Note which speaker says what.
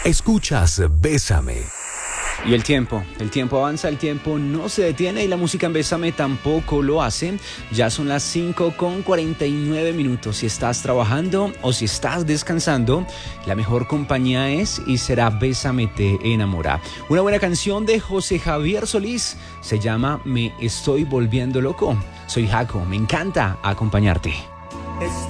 Speaker 1: Escuchas Bésame.
Speaker 2: Y el tiempo avanza, el tiempo no se detiene y la música en Bésame tampoco lo hace. Ya son las 5:49. Si estás trabajando o si estás descansando, la mejor compañía es y será Bésame te enamora. Una buena canción de José Javier Solís se llama Me estoy volviendo loco. Soy Jaco, me encanta acompañarte.